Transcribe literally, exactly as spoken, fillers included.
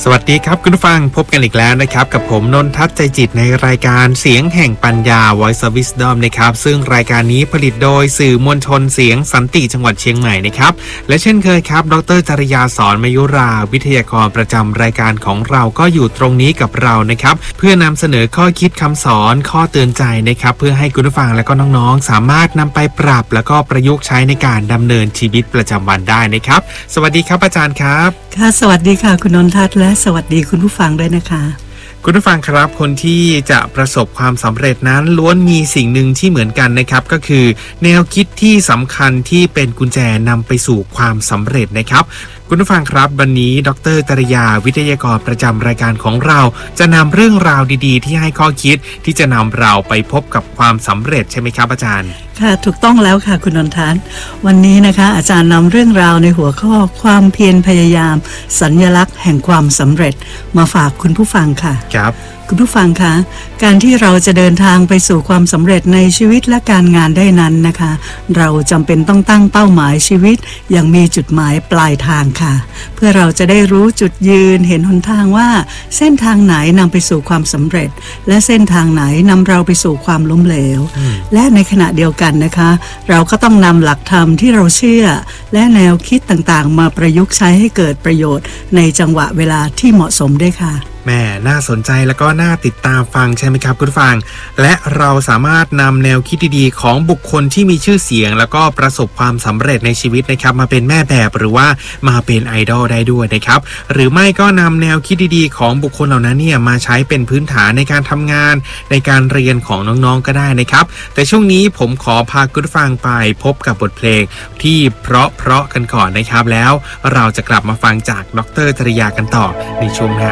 วัสดีครับคุณผู้ฟังพบกันอีกแล้วนะครับกับผมนนทัศน์ใจจิตในรายการเสียงแห่งปัญญา Voice of Wisdom นะครับซึ่งรายการนี้ผลิตโดยสื่อมวลชนเสียงสันติจังหวัดเชียงใหม่นะครับและเช่นเคยครับดร.จริยาสอนมยุราวิทยากรประจำรายการของเราก็อยู่ตรงนี้กับเรานะครับเพื่อนำเสนอข้อคิดคำสอนข้อเตือนใจนะครับเพื่อให้คุณผู้ฟังและก็น้องๆสามารถนำไปปรับแล้วก็ประยุกต์ใช้ในการดำเนินชีวิตประจำวันได้นะครับสวัสดีครับอาจารย์ครับค่ะสวัสดีค่ะคุณนนทัศน์และสวัสดีคุณผู้ฟังด้วยนะคะคุณผู้ฟังครับคนที่จะประสบความสำเร็จนั้นล้วนมีสิ่งหนึ่งที่เหมือนกันนะครับก็คือแนวคิดที่สำคัญที่เป็นกุญแจนำไปสู่ความสำเร็จนะครับคุณผู้ฟังครับวันนี้ดร.จริยาวิทยากรประจำรายการของเราจะนำเรื่องราวดีๆที่ให้ข้อคิดที่จะนำเราไปพบกับความสำเร็จใช่ไหมครับอาจารย์ค่ะถูกต้องแล้วค่ะคุณนนทัศน์วันนี้นะคะอาจารย์นำเรื่องราวในหัวข้อความเพียรพยายามสัญลักษณ์แห่งความสำเร็จมาฝากคุณผู้ฟังค่ะครับคุณผู้ฟังคะการที่เราจะเดินทางไปสู่ความสำเร็จในชีวิตและการงานได้นั้นนะคะเราจำเป็นต้องตั้งเป้าหมายชีวิตอย่างมีจุดหมายปลายทางค่ะเพื่อเราจะได้รู้จุดยืนเห็นหนทางว่าเส้นทางไหนนำไปสู่ความสำเร็จและเส้นทางไหนนำเราไปสู่ความล้มเหลวและในขณะเดียวกันนะคะเราก็ต้องนำหลักธรรมที่เราเชื่อและแนวคิดต่างๆมาประยุกต์ใช้ให้เกิดประโยชน์ในจังหวะเวลาที่เหมาะสมด้วยค่ะแม่น่าสนใจแล้วก็น่าติดตามฟังใช่ไหมครับคุณฟังและเราสามารถนำแนวคิดดีๆของบุคคลที่มีชื่อเสียงแล้วก็ประสบความสำเร็จในชีวิตนะครับมาเป็นแม่แบบหรือว่ามาเป็นไอดอลได้ด้วยนะครับหรือไม่ก็นำแนวคิดดีๆของบุคคลเหล่านั้นเนี่ยมาใช้เป็นพื้นฐานในการทำงานในการเรียนของน้องๆก็ได้นะครับแต่ช่วงนี้ผมขอพาคุณฟังไปพบกับบทเพลงที่เพราะๆกันก่อนนะครับแล้วเราจะกลับมาฟังจากดร.จริยากันต่อในช่วงหน้า